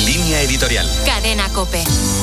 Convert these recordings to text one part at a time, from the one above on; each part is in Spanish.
Línea editorial. Cadena COPE.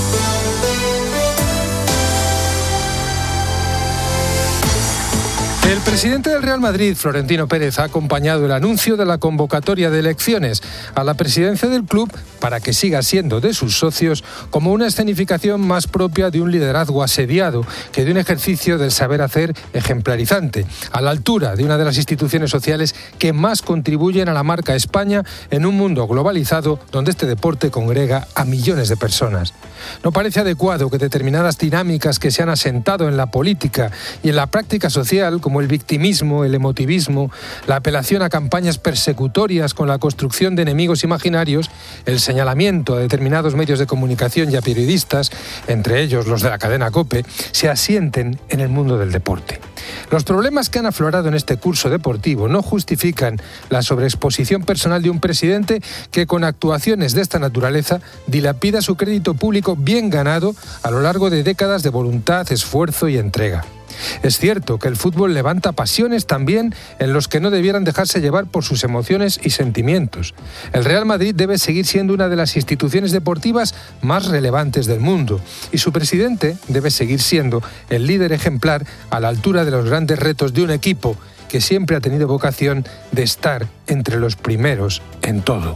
El presidente del Real Madrid, Florentino Pérez, ha acompañado el anuncio de la convocatoria de elecciones a la presidencia del club para que siga siendo de sus socios como una escenificación más propia de un liderazgo asediado que de un ejercicio del saber hacer ejemplarizante, a la altura de una de las instituciones sociales que más contribuyen a la marca España en un mundo globalizado donde este deporte congrega a millones de personas. No parece adecuado que determinadas dinámicas que se han asentado en la política y en la práctica social, como el victimismo, el emotivismo, la apelación a campañas persecutorias con la construcción de enemigos imaginarios, el señalamiento a determinados medios de comunicación y a periodistas, entre ellos los de la cadena COPE, se asienten en el mundo del deporte. Los problemas que han aflorado en este curso deportivo no justifican la sobreexposición personal de un presidente que con actuaciones de esta naturaleza dilapida su crédito público bien ganado a lo largo de décadas de voluntad, esfuerzo y entrega. Es cierto que el fútbol levanta pasiones también en los que no debieran dejarse llevar por sus emociones y sentimientos. El Real Madrid debe seguir siendo una de las instituciones deportivas más relevantes del mundo y su presidente debe seguir siendo el líder ejemplar a la altura de los grandes retos de un equipo que siempre ha tenido vocación de estar entre los primeros en todo.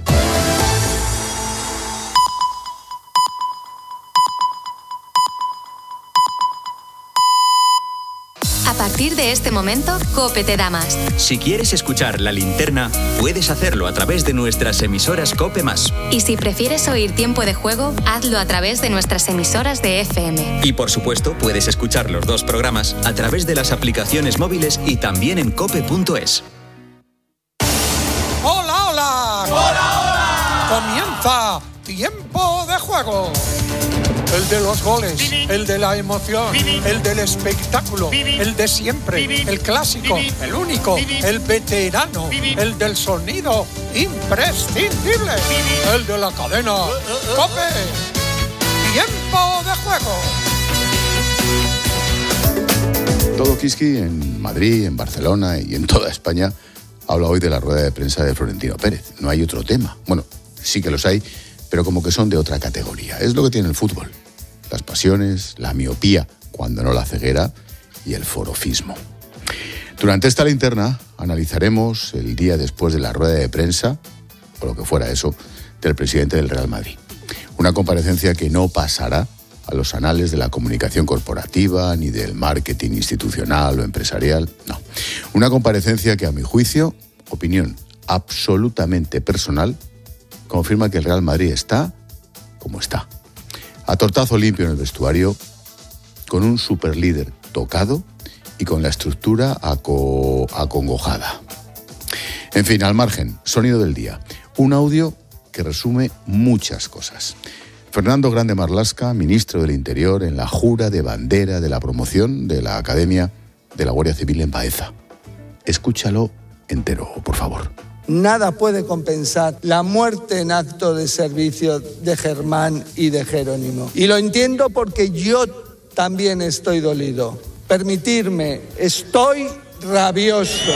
A partir de este momento, COPE te da más. Si quieres escuchar La Linterna, puedes hacerlo a través de nuestras emisoras COPE+. Y si prefieres oír Tiempo de Juego, hazlo a través de nuestras emisoras de FM. Y por supuesto, puedes escuchar los dos programas a través de las aplicaciones móviles y también en cope.es. ¡Hola, hola! ¡Hola, hola! Comienza Tiempo de Juego. El de los goles, el de la emoción, el del espectáculo, el de siempre, el clásico, el único, el veterano, el del sonido imprescindible, el de la cadena COPE. Tiempo de Juego. Todo Kiski en Madrid, en Barcelona y en toda España habla hoy de la rueda de prensa de Florentino Pérez. No hay otro tema. Bueno, sí que los hay, pero como que son de otra categoría. Es lo que tiene el fútbol. Las pasiones, la miopía, cuando no la ceguera, y el forofismo. Durante esta linterna analizaremos el día después de la rueda de prensa, o lo que fuera eso, del presidente del Real Madrid. Una comparecencia que no pasará a los anales de la comunicación corporativa, ni del marketing institucional o empresarial, no. Una comparecencia que, a mi juicio, opinión absolutamente personal, confirma que el Real Madrid está como está. A tortazo limpio en el vestuario, con un superlíder tocado y con la estructura acongojada. En fin, al margen, sonido del día. Un audio que resume muchas cosas. Fernando Grande Marlaska, ministro del Interior, en la jura de bandera de la promoción de la Academia de la Guardia Civil en Baeza. Escúchalo entero, por favor. Nada puede compensar la muerte en acto de servicio de Germán y de Jerónimo. Y lo entiendo porque yo también estoy dolido. Permitirme, estoy rabioso.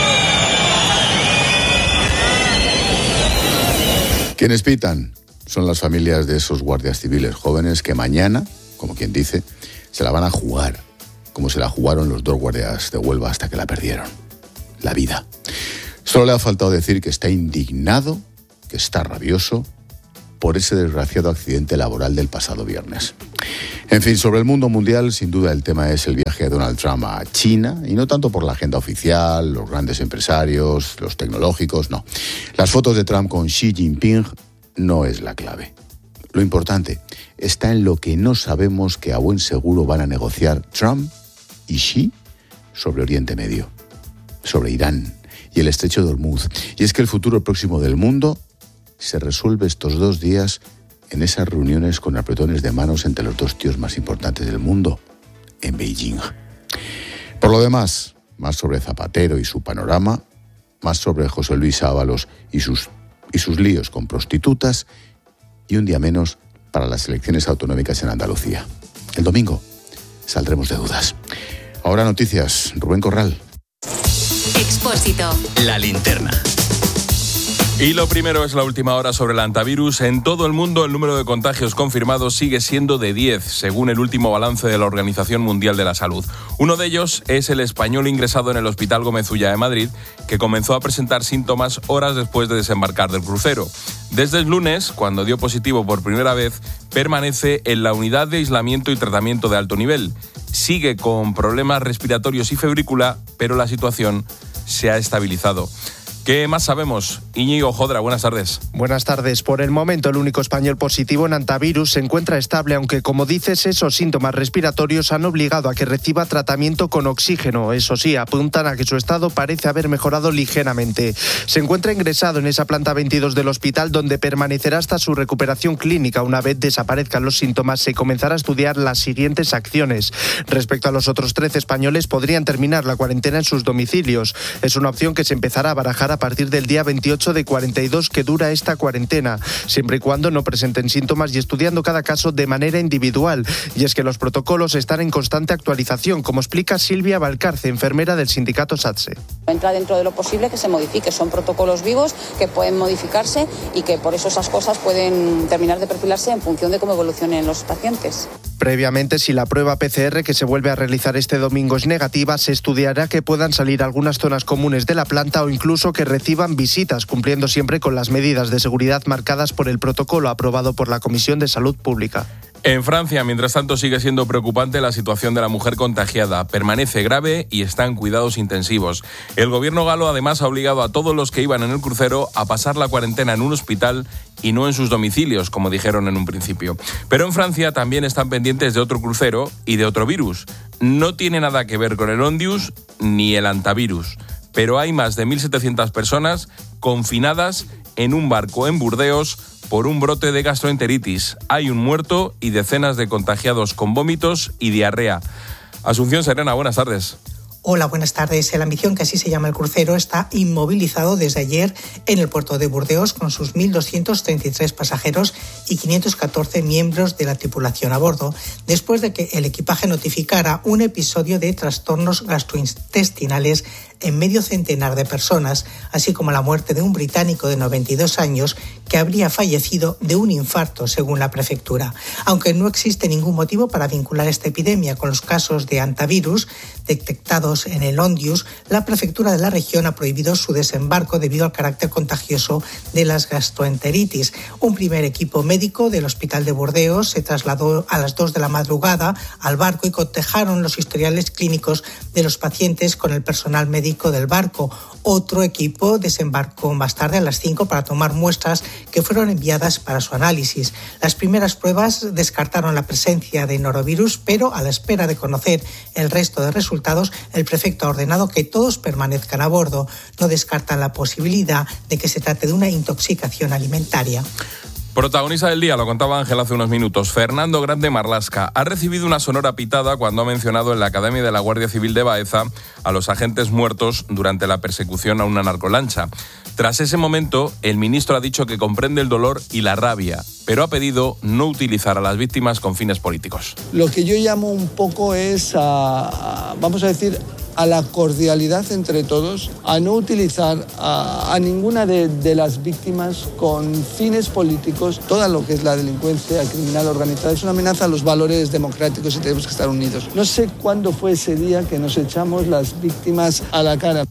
Quienes pitan son las familias de esos guardias civiles jóvenes que mañana, como quien dice, se la van a jugar, como se la jugaron los dos guardias de Huelva hasta que la perdieron. La vida. Solo le ha faltado decir que está indignado, que está rabioso por ese desgraciado accidente laboral del pasado viernes. En fin, sobre el mundo mundial, sin duda el tema es el viaje de Donald Trump a China, y no tanto por la agenda oficial, los grandes empresarios, los tecnológicos, no. Las fotos de Trump con Xi Jinping no es la clave. Lo importante está en lo que no sabemos, que a buen seguro van a negociar Trump y Xi sobre Oriente Medio, sobre Irán y el estrecho de Hormuz. Y es que el futuro próximo del mundo se resuelve estos 2 días en esas reuniones con apretones de manos entre los dos tíos más importantes del mundo, en Beijing. Por lo demás, más sobre Zapatero y su panorama, más sobre José Luis Ábalos y sus líos con prostitutas, y un día menos para las elecciones autonómicas en Andalucía. El domingo saldremos de dudas. Ahora noticias, Rubén Corral. Expósito. La linterna. Y lo primero es la última hora sobre el hantavirus. En todo el mundo el número de contagios confirmados sigue siendo de 10, según el último balance de la Organización Mundial de la Salud. Uno de ellos es el español ingresado en el Hospital Gómez Ulla de Madrid, que comenzó a presentar síntomas horas después de desembarcar del crucero. Desde el lunes, cuando dio positivo por primera vez, permanece en la unidad de aislamiento y tratamiento de alto nivel. Sigue con problemas respiratorios y febrícula, pero la situación se ha estabilizado. ¿Qué más sabemos? Íñigo Jodra, buenas tardes. Buenas tardes. Por el momento, el único español positivo en hantavirus se encuentra estable, aunque, como dices, esos síntomas respiratorios han obligado a que reciba tratamiento con oxígeno. Eso sí, apuntan a que su estado parece haber mejorado ligeramente. Se encuentra ingresado en esa planta 22 del hospital, donde permanecerá hasta su recuperación clínica. Una vez desaparezcan los síntomas, se comenzará a estudiar las siguientes acciones. Respecto a los otros 13 españoles, podrían terminar la cuarentena en sus domicilios. Es una opción que se empezará a barajar a partir del día 28 de 42 que dura esta cuarentena, siempre y cuando no presenten síntomas y estudiando cada caso de manera individual. Y es que los protocolos están en constante actualización, como explica Silvia Valcarce, enfermera del sindicato SATSE. Entra dentro de lo posible que se modifique, son protocolos vivos que pueden modificarse y que por eso esas cosas pueden terminar de perfilarse en función de cómo evolucionen los pacientes. Previamente, si la prueba PCR que se vuelve a realizar este domingo es negativa, se estudiará que puedan salir algunas zonas comunes de la planta o incluso que reciban visitas, cumpliendo siempre con las medidas de seguridad marcadas por el protocolo aprobado por la Comisión de Salud Pública. En Francia, mientras tanto, sigue siendo preocupante la situación de la mujer contagiada. Permanece grave y está en cuidados intensivos. El gobierno galo además ha obligado a todos los que iban en el crucero a pasar la cuarentena en un hospital y no en sus domicilios, como dijeron en un principio. Pero en Francia también están pendientes de otro crucero y de otro virus. No tiene nada que ver con el Ondius ni el hantavirus, pero hay más de 1.700 personas confinadas en un barco en Burdeos por un brote de gastroenteritis. Hay un muerto y decenas de contagiados con vómitos y diarrea. Asunción Serena, buenas tardes. Hola, buenas tardes. El Ambición, que así se llama el crucero, está inmovilizado desde ayer en el puerto de Burdeos con sus 1.233 pasajeros y 514 miembros de la tripulación a bordo, después de que el equipaje notificara un episodio de trastornos gastrointestinales en medio centenar de personas, así como la muerte de un británico de 92 años que habría fallecido de un infarto, según la prefectura. Aunque no existe ningún motivo para vincular esta epidemia con los casos de hantavirus detectados en el Ondius, la prefectura de la región ha prohibido su desembarco debido al carácter contagioso de las gastroenteritis. Un primer equipo médico del Hospital de Burdeos se trasladó a las 2 de la madrugada al barco y cotejaron los historiales clínicos de los pacientes con el personal médico del barco. Otro equipo desembarcó más tarde a las 5 para tomar muestras que fueron enviadas para su análisis. Las primeras pruebas descartaron la presencia de norovirus, pero a la espera de conocer el resto de resultados, el prefecto ha ordenado que todos permanezcan a bordo. No descartan la posibilidad de que se trate de una intoxicación alimentaria. Protagonista del día, lo contaba Ángel hace unos minutos, Fernando Grande Marlasca ha recibido una sonora pitada cuando ha mencionado en la Academia de la Guardia Civil de Baeza a los agentes muertos durante la persecución a una narcolancha. Tras ese momento, el ministro ha dicho que comprende el dolor y la rabia, pero ha pedido no utilizar a las víctimas con fines políticos. Lo que yo llamo un poco es vamos a decir, a la cordialidad entre todos, a no utilizar a ninguna de las víctimas con fines políticos. Todo lo que es la delincuencia criminal organizada es una amenaza a los valores democráticos y tenemos que estar unidos. No sé cuándo fue ese día que nos echamos las víctimas a la cara.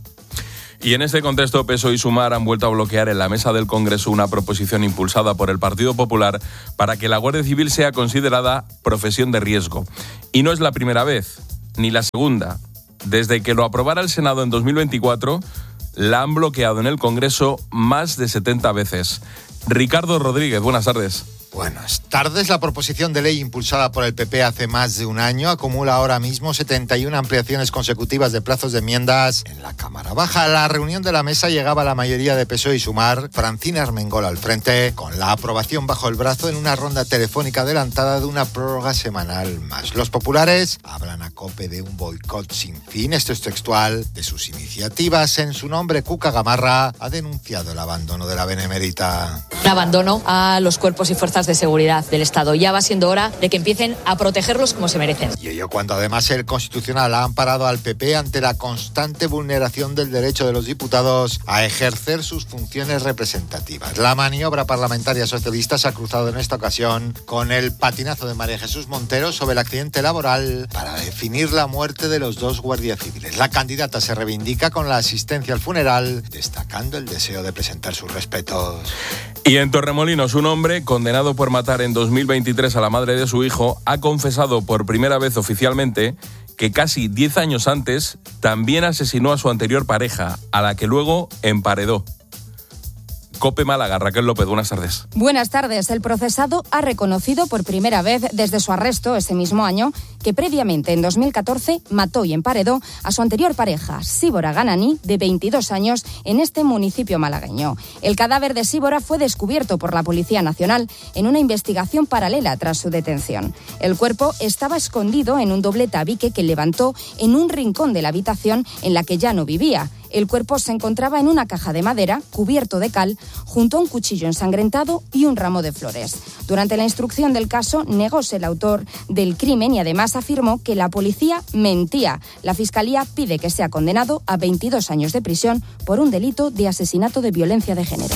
Y en este contexto, PSOE y Sumar han vuelto a bloquear en la mesa del Congreso una proposición impulsada por el Partido Popular para que la Guardia Civil sea considerada profesión de riesgo. Y no es la primera vez, ni la segunda. Desde que lo aprobara el Senado en 2024, la han bloqueado en el Congreso más de 70 veces. Ricardo Rodríguez, buenas tardes. Buenas tardes. La proposición de ley impulsada por el PP hace más de un año acumula ahora mismo 71 ampliaciones consecutivas de plazos de enmiendas en la Cámara Baja. A la reunión de la mesa llegaba la mayoría de PSOE y Sumar, Francina Armengol al frente, con la aprobación bajo el brazo en una ronda telefónica adelantada de una prórroga semanal más. Los populares hablan a COPE de un boicot sin fin, esto es textual, de sus iniciativas. En su nombre, Cuca Gamarra ha denunciado el abandono de la Benemérita. Un abandono a los cuerpos y fuerzas fuerzas de seguridad del Estado. Ya va siendo hora de que empiecen a protegerlos como se merecen. Y ello cuando además el Constitucional ha amparado al PP ante la constante vulneración del derecho de los diputados a ejercer sus funciones representativas. La maniobra parlamentaria socialista se ha cruzado en esta ocasión con el patinazo de María Jesús Montero sobre el accidente laboral para definir la muerte de los 2 guardias civiles. La candidata se reivindica con la asistencia al funeral, destacando el deseo de presentar sus respetos. Y en Torremolinos, un hombre condenado por matar en 2023 a la madre de su hijo ha confesado por primera vez oficialmente que casi 10 años antes también asesinó a su anterior pareja, a la que luego emparedó. COPE Málaga, Raquel López, buenas tardes. Buenas tardes. El procesado ha reconocido por primera vez desde su arresto ese mismo año que previamente, en 2014, mató y emparedó a su anterior pareja, Síbora Ganani, de 22 años, en este municipio malagueño. El cadáver de Síbora fue descubierto por la Policía Nacional en una investigación paralela tras su detención. El cuerpo estaba escondido en un doble tabique que levantó en un rincón de la habitación en la que ya no vivía. El cuerpo se encontraba en una caja de madera, cubierto de cal, junto a un cuchillo ensangrentado y un ramo de flores. Durante la instrucción del caso, negóse el autor del crimen y además afirmó que la policía mentía. La Fiscalía pide que sea condenado a 22 años de prisión por un delito de asesinato de violencia de género.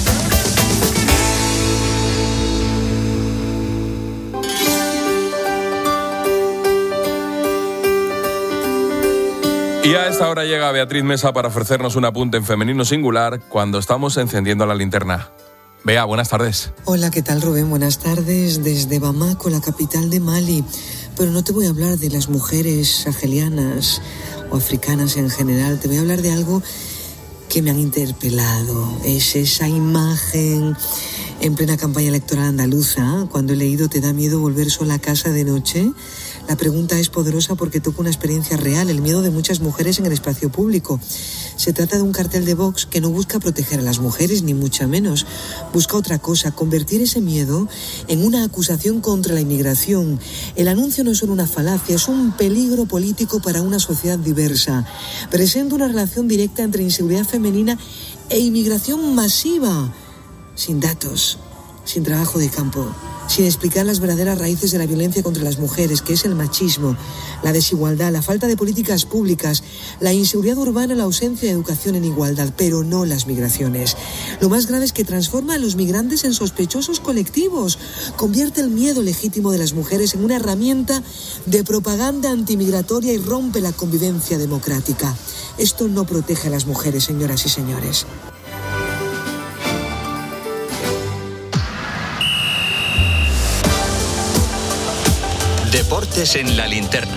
Y a esta hora llega Beatriz Mesa para ofrecernos un apunte en femenino singular cuando estamos encendiendo la linterna. Bea, buenas tardes. Hola, ¿qué tal, Rubén? Buenas tardes desde Bamako, la capital de Mali. Pero no te voy a hablar de las mujeres sahelianas o africanas en general. Te voy a hablar de algo que me han interpelado. Es esa imagen en plena campaña electoral andaluza, cuando he leído «¿Te da miedo volver sola a casa de noche?». La pregunta es poderosa porque toca una experiencia real, el miedo de muchas mujeres en el espacio público. Se trata de un cartel de Vox que no busca proteger a las mujeres, ni mucho menos. Busca otra cosa, convertir ese miedo en una acusación contra la inmigración. El anuncio no es solo una falacia, es un peligro político para una sociedad diversa. Presenta una relación directa entre inseguridad femenina e inmigración masiva, sin datos, sin trabajo de campo, sin explicar las verdaderas raíces de la violencia contra las mujeres, que es el machismo, la desigualdad, la falta de políticas públicas, la inseguridad urbana, la ausencia de educación en igualdad, pero no las migraciones. Lo más grave es que transforma a los migrantes en sospechosos colectivos, convierte el miedo legítimo de las mujeres en una herramienta de propaganda antimigratoria y rompe la convivencia democrática. Esto no protege a las mujeres, señoras y señores. Deportes en la linterna.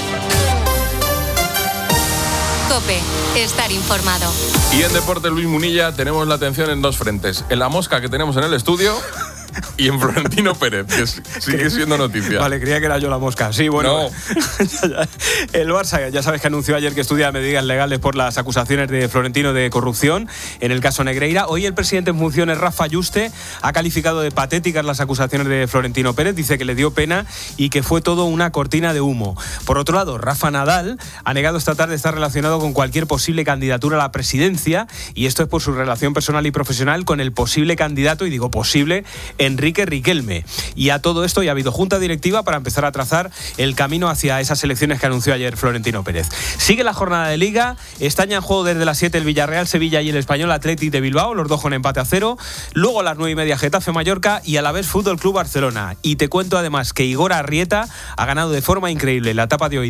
COPE, estar informado. Y en Deportes, Luis Munilla, tenemos la atención en 2 frentes. En la mosca que tenemos en el estudio y en Florentino Pérez, que sigue siendo noticia. Vale, creía que era yo la mosca. Sí, bueno. No. El Barça, ya sabes que anunció ayer que estudia medidas legales por las acusaciones de Florentino de corrupción en el caso Negreira. Hoy el presidente en funciones, Rafa Yuste, ha calificado de patéticas las acusaciones de Florentino Pérez. Dice que le dio pena y que fue todo una cortina de humo. Por otro lado, Rafa Nadal ha negado esta tarde estar relacionado con cualquier posible candidatura a la presidencia, y esto es por su relación personal y profesional con el posible candidato, y digo posible, Enrique Riquelme. Y a todo esto ya ha habido junta directiva para empezar a trazar el camino hacia esas elecciones que anunció ayer Florentino Pérez. Sigue la jornada de Liga, están ya en juego desde las 7 el Villarreal, Sevilla y el Español Athletic de Bilbao, los dos con empate a 0. Luego a las 9:30 Getafe Mallorca y a la vez Fútbol Club Barcelona. Y te cuento además que Igor Arrieta ha ganado de forma increíble la etapa de hoy